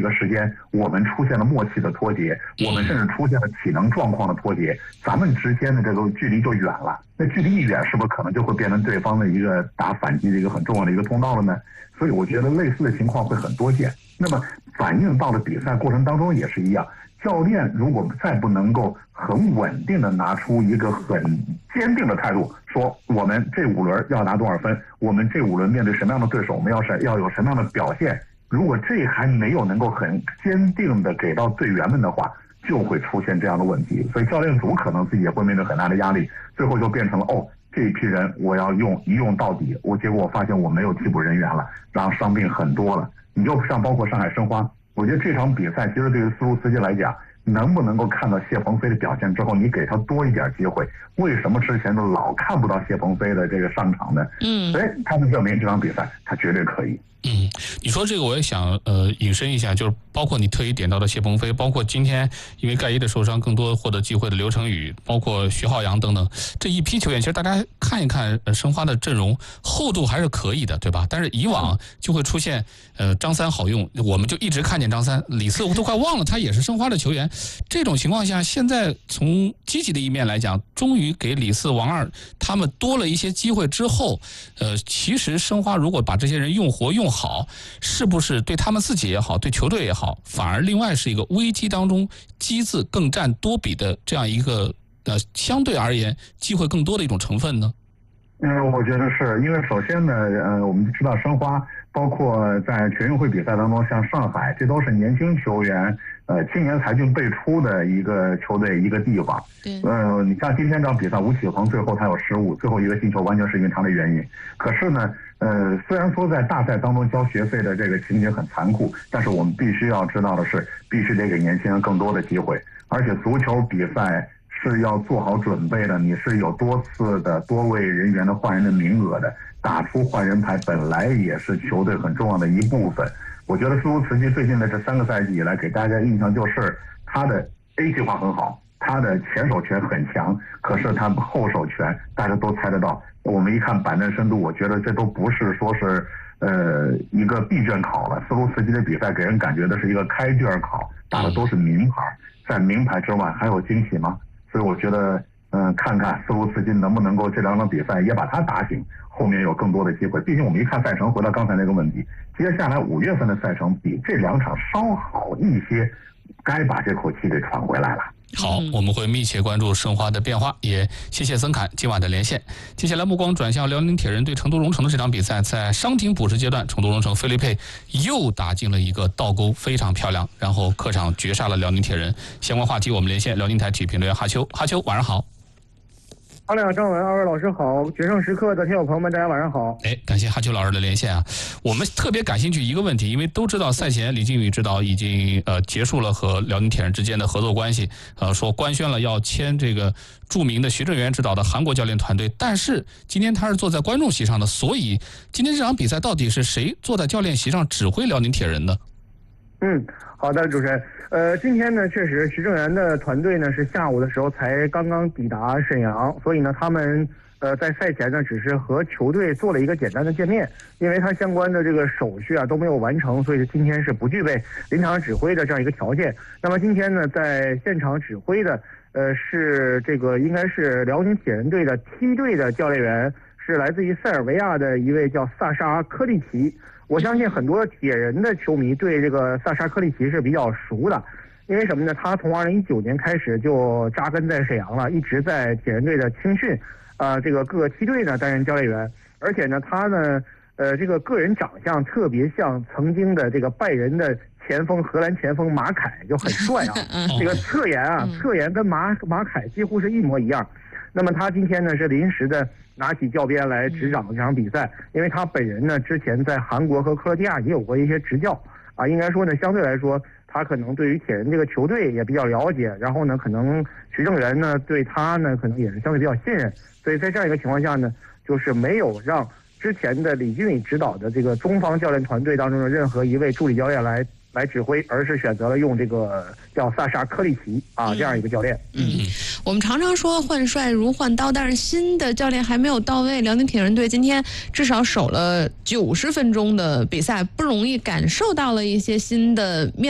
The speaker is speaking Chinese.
一个时间，我们出现了默契的脱节，我们甚至出现了体能状况的脱节，咱们之间的这个距离就远了。那距离一远，是不是可能就会变成对方的一个打反击的一个很重要的一个通道了呢？所以我觉得类似的情况会很多见。那么反映到了比赛过程当中也是一样。教练如果再不能够很稳定的拿出一个很坚定的态度，说我们这5轮要拿多少分，我们这5轮面对什么样的对手，我们要有什么样的表现，如果这还没有能够很坚定的给到队员们的话，就会出现这样的问题。所以教练组可能自己也会面对很大的压力，最后就变成了这一批人我要一用到底，结果我发现我没有替补人员了，然后伤病很多了。你就像包括上海申花，我觉得这场比赛其实对于斯卢茨基来讲，能不能够看到谢鹏飞的表现之后，你给他多一点机会？为什么之前都老看不到谢鹏飞的这个上场呢？他们证明这场比赛他绝对可以。 你说这个我也想引申一下，就是包括你特意点到的谢鹏飞，包括今天因为盖伊的受伤更多获得机会的刘成宇，包括徐浩洋等等这一批球员，其实大家看一看申花的阵容厚度还是可以的，对吧？但是以往就会出现张三好用，我们就一直看见张三，李四我都快忘了他也是申花的球员。这种情况下，现在从积极的一面来讲，终于给李四、王二他们多了一些机会之后，其实申花如果把这些人用活用好，是不是对他们自己也好，对球队也好，反而另外是一个危机当中机智更占多比的这样一个相对而言机会更多的一种成分呢？ 我觉得是因为首先呢，我们知道申花包括在全运会比赛当中，像上海，这都是年轻球员青年才俊辈出的一个球队一个地方。你看今天这场比赛，吴启恒最后他有失误，最后一个进球完全是因为他的原因。可是呢，虽然说在大赛当中交学费的这个情节很残酷，但是我们必须要知道的是，必须得给年轻人更多的机会，而且足球比赛是要做好准备的，你是有多次的多位人员的换人的名额的，打出换人牌本来也是球队很重要的一部分。我觉得斯卢茨基最近的这3个赛季以来给大家印象就是他的 A 计划很好，他的前手拳很强，可是他后手拳大家都猜得到。我们一看板凳深度，我觉得这都不是说是一个闭卷考了，斯卢茨基的比赛给人感觉的是一个开卷考，打的都是名牌，在名牌之外还有惊喜吗？所以我觉得看看斯卢茨基能不能够这2场比赛也把他打醒，后面有更多的机会。毕竟我们一看赛程，回到刚才那个问题，接下来5月份的赛程比这2场稍好一些，该把这口气给喘回来了。 好，我们会密切关注申花的变化，也谢谢曾侃今晚的连线。接下来目光转向辽宁铁人对成都蓉城的这场比赛，在伤停补时阶段，成都蓉城菲利佩又打进了一个倒钩，非常漂亮，然后客场绝杀了辽宁铁人。相关话题我们连线辽宁台体育评论员哈秋。哈秋晚上好。 好嘞，张文，2位老师好，决胜时刻的听友朋友们，大家晚上好。 感谢哈秋老师的连线啊。我们特别感兴趣一个问题，因为都知道赛前李靖宇指导已经结束了和辽宁铁人之间的合作关系，说官宣了要签这个著名的徐正元指导的韩国教练团队，但是今天他是坐在观众席上的，所以今天这场比赛到底是谁坐在教练席上指挥辽宁铁人呢？ 好的，主持人。今天呢，确实徐正元的团队呢是下午的时候才刚刚抵达沈阳，所以呢，他们在赛前呢只是和球队做了一个简单的见面，因为他相关的这个手续都没有完成，所以今天是不具备临场指挥的这样一个条件。那么今天呢，在现场指挥的是这个应该是辽宁铁人队的梯队的教练员，是来自于塞尔维亚的一位叫萨沙科利奇。我相信很多铁人的球迷对这个萨沙科利奇是比较熟的，因为什么呢？他从2019年开始就扎根在沈阳了，一直在铁人队的青训，这个各个梯队呢担任教练员，而且呢，他呢，这个个人长相特别像曾经的这个拜仁的前锋荷兰前锋马凯，就很帅啊，这个侧颜跟马凯几乎是一模一样。那么他今天呢是临时的拿起教鞭来执掌这场比赛，因为他本人呢之前在韩国和克罗地亚也有过一些执教应该说呢相对来说他可能对于铁人这个球队也比较了解，然后呢可能徐正元呢对他呢可能也是相对比较信任，所以在这样一个情况下呢，就是没有让之前的李俊宇指导的这个中方教练团队当中的任何一位助理教练来指挥，而是选择了用这个叫萨沙科利奇这样一个教练。 我们常常说换帅如换刀，但是新的教练还没有到位。辽宁铁人队今天至少守了90分钟的比赛，不容易感受到了一些新的面